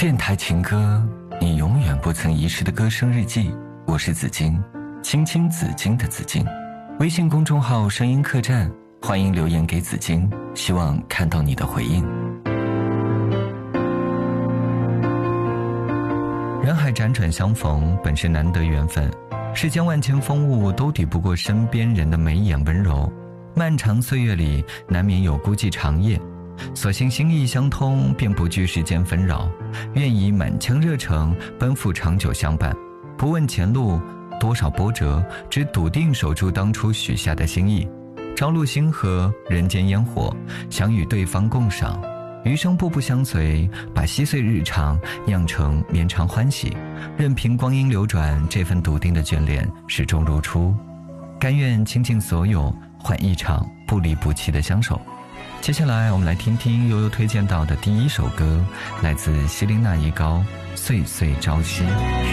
电台情歌，你永远不曾遗失的歌声日记。我是紫金，青青紫金的紫金。微信公众号声音客栈，欢迎留言给紫金，希望看到你的回应。人海辗转相逢，本是难得缘分。世间万千风物，都抵不过身边人的眉眼温柔。漫长岁月里，难免有孤寂长夜。所幸心意相通，便不惧世间纷扰，愿以满腔热诚奔赴长久相伴。不问前路多少波折，只笃定守住当初许下的心意。朝露星河，人间烟火，想与对方共赏。余生步步相随，把稀碎日常酿成绵长欢喜。任凭光阴流转，这份笃定的眷恋始终如初。甘愿倾尽所有，换一场不离不弃的相守。接下来我们来听听悠悠推荐到的第一首歌，来自希林娜依高《岁岁朝夕》。